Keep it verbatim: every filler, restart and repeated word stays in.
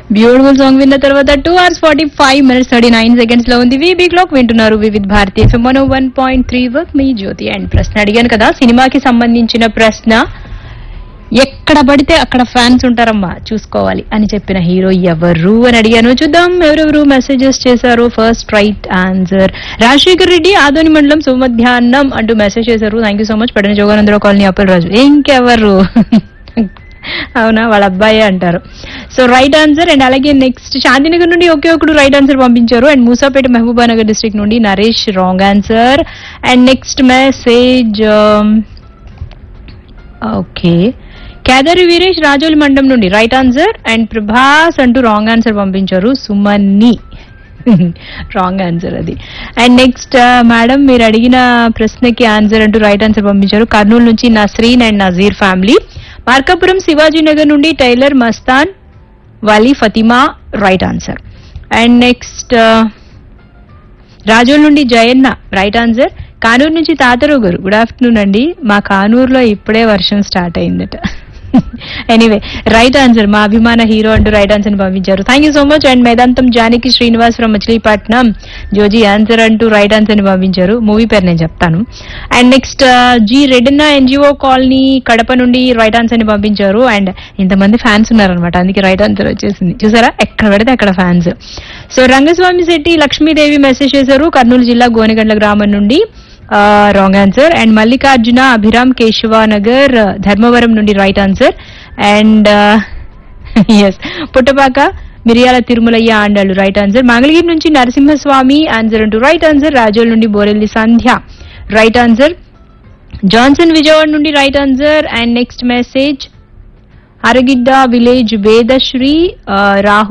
Beautiful song విన్న తర్వాత two hours forty five minutes thirty nine seconds లో ఉంది వీబీ క్లాక్. వింటున్నారు వివిధ్ భారతీయ FM one one point three work me Jyothi. And ప్రశ్న అడిగాను కదా, సినిమాకి సంబంధించిన ప్రశ్న. ఎక్కడ పడితే అక్కడ ఫ్యాన్స్ ఉంటారమ్మా, చూసుకోవాలి అని చెప్పిన హీరో ఎవరు అని అడిగాను. చూద్దాం ఎవరెవరు మెసేజెస్ చేశారు. First right answer Rajasekhar Reddy, Adoni మండలం, శుభమధ్యాహ్నం అంటూ మెసేజ్ చేశారు. Thank you so much. పడిన జోగానందరావు కాలనీ, అప్పల్ రాజు. ఇంకెవరు? అవునా, వాళ్ళ అబ్బాయి అంటారు. So right answer. అండ్ అలాగే నెక్స్ట్ శాంతినగర్ నుండి ఒకే ఒకడు రైట్ ఆన్సర్ పంపించారు. అండ్ మూసాపేట మహబూబానగర్ డిస్ట్రిక్ట్ నుండి Naresh wrong answer. And next message okay Kedari Veeresh Rajoli మండలం నుండి రైట్ ఆన్సర్. అండ్ ప్రభాస్ అంటూ రాంగ్ ఆన్సర్ పంపించారు. సుమన్ని రాంగ్ ఆన్సర్ అది. అండ్ నెక్స్ట్ మేడం మీరు అడిగిన ప్రశ్నకి ఆన్సర్ అంటూ రైట్ ఆన్సర్ పంపించారు. కర్నూలు నుంచి నస్రీన్ అండ్ నజీర్ ఫ్యామిలీ. మార్కాపురం శివాజీనగర్ నుండి tailor Mastan Vali Fatima right answer. And next Razole నుండి జయన్న రైట్ ఆన్సర్. కానూరు నుంచి తాతరావు గారు, గుడ్ ఆఫ్టర్నూన్ అండి. మా కానూరులో ఇప్పుడే వర్షం స్టార్ట్ అయిందట. ఎనీవే రైట్ ఆన్సర్ మా అభిమాన హీరో అంటూ రైట్ ఆన్సర్ పంపించారు. Thank you so much. And Medantham Janaki Srinivas from Machilipatnam Joji answer అంటూ రైట్ ఆన్సర్ ని పంపించారు. మూవీ పేరు నేను చెప్తాను. And next G రెడ్డిన్న NGO colony Kadapa నుండి రైట్ ఆన్సర్ ని పంపించారు. అండ్ ఇంతమంది ఫ్యాన్స్ ఉన్నారనమాట, అందుకే రైట్ ఆన్సర్ వచ్చేసింది. చూసారా, ఎక్కడ పడితే అక్కడ fans. So Rangaswamy Shetty Lakshmidevi message చేశారు. కర్నూలు జిల్లా గోనెగండ్ల గ్రామం నుండి wrong answer. And Mallikarjuna Abhiram Keshavanagar Dharmavaram నుండి right answer. And yes Puttapaka మిరియాల తిరుమలయ్య ఆండాళ్ళు రైట్ ఆన్సర్. మంగళగిరి నుంచి నరసింహస్వామి ఆన్సర్ అంటూ రైట్ ఆన్సర్. రాజోల్ నుండి బోరెల్లి సంధ్య రైట్ ఆన్సర్. జాన్సన్ విజయవాడ నుండి right answer. And next message Aragidda village Vedasri Rahul